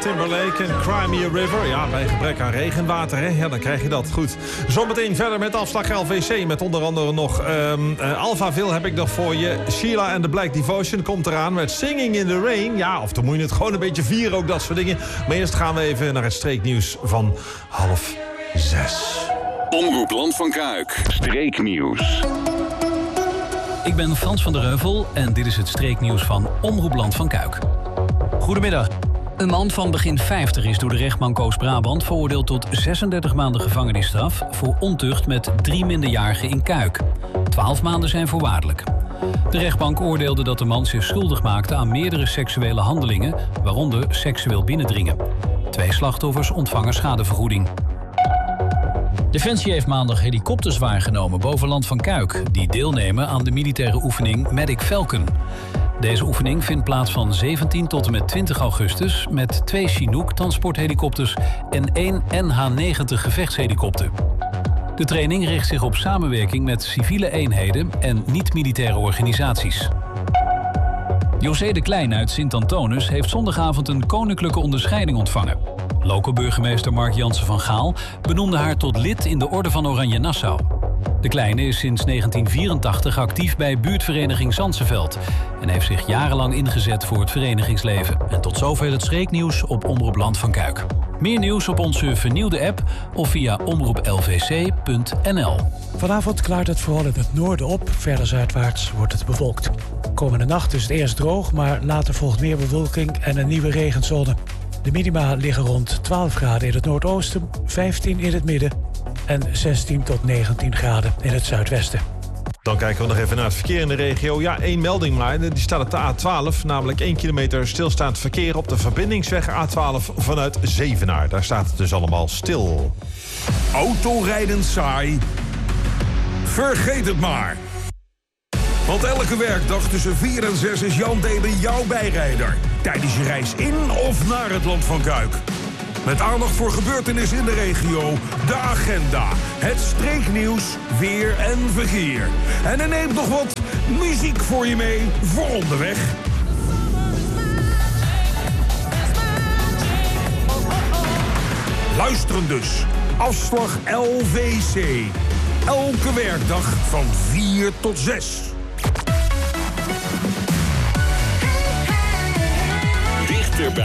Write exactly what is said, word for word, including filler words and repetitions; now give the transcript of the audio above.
Timberlake en Cry Me a River. Ja, bij gebrek aan regenwater, hè? Ja, dan krijg je dat. Goed. Zometeen verder met afslag L V C. Met onder andere nog um, uh, Alphaville heb ik nog voor je. Sheila and the Black Devotion komt eraan met Singing in the Rain. Ja, of dan moet je het gewoon een beetje vieren, ook dat soort dingen. Maar eerst gaan we even naar het streeknieuws van half zes. Omroep Land van Kuik. Streeknieuws. Ik ben Frans van der Heuvel en dit is het streeknieuws van Omroep Land van Kuik. Goedemiddag. Een man van begin vijftig is door de rechtbank Oost-Brabant veroordeeld tot zesendertig maanden gevangenisstraf voor ontucht met drie minderjarigen in Kuik. twaalf maanden zijn voorwaardelijk. De rechtbank oordeelde dat de man zich schuldig maakte aan meerdere seksuele handelingen, waaronder seksueel binnendringen. Twee slachtoffers ontvangen schadevergoeding. Defensie heeft maandag helikopters waargenomen boven Land van Kuik, die deelnemen aan de militaire oefening Medic Falcon. Deze oefening vindt plaats van zeventien tot en met twintig augustus met twee Chinook transporthelikopters en één N H negentig gevechtshelikopter. De training richt zich op samenwerking met civiele eenheden en niet-militaire organisaties. José de Klein uit Sint-Antonis heeft zondagavond een koninklijke onderscheiding ontvangen. Loco-burgemeester Mark Jansen van Gaal benoemde haar tot lid in de Orde van Oranje Nassau. De Kleine is sinds negentien vierentachtig actief bij buurtvereniging Zandsenveld en heeft zich jarenlang ingezet voor het verenigingsleven. En tot zover het streeknieuws op Omroep Land van Kuik. Meer nieuws op onze vernieuwde app of via omroep l v c punt n l. Vanavond klaart het vooral in het noorden op. Verder zuidwaarts wordt het bewolkt. Komende nacht is het eerst droog, maar later volgt meer bewolking en een nieuwe regenzone. De minima liggen rond twaalf graden in het noordoosten, vijftien in het midden en zestien tot negentien graden in het zuidwesten. Dan kijken we nog even naar het verkeer in de regio. Ja, één melding maar. Die staat op de A twaalf, namelijk één kilometer stilstaand verkeer op de verbindingsweg A twaalf vanuit Zevenaar. Daar staat het dus allemaal stil. Autorijden saai? Vergeet het maar. Want elke werkdag tussen vier en zes is Jan Delen jouw bijrijder. Tijdens je reis in of naar het Land van Kuik. Met aandacht voor gebeurtenissen in de regio, de agenda, het streeknieuws, weer en verkeer. En er neemt nog wat muziek voor je mee voor onderweg. Luisteren dus. Afslag L V C. Elke werkdag van vier tot zes. Dichterbij.